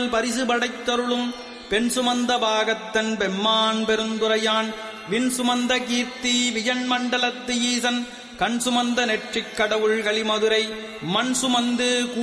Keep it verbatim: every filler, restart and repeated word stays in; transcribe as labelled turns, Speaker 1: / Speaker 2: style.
Speaker 1: பரிசு படைத்தருளும் பெண் சுமந்த பாகத்தன் பெம்மான் பெருந்துரையான் விண் சுமந்த கீர்த்தி வியன் மண்டலத்து ஈசன் கண் சுமந்த நெற்றிக் கடவுள் களிமதுரை மண் சுமந்து